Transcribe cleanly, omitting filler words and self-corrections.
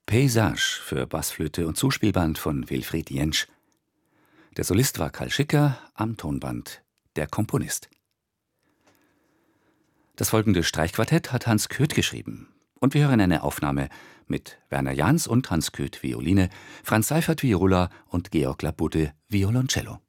Paysage für Bassflöte und Zuspielband von Wilfried Jentsch. Der Solist war Karl Schicker, am Tonband der Komponist. Das folgende Streichquartett hat Hans Köth geschrieben. Und wir hören eine Aufnahme mit Werner Jahns und Hans Köth Violine, Franz Seifert Viola und Georg Labudde Violoncello.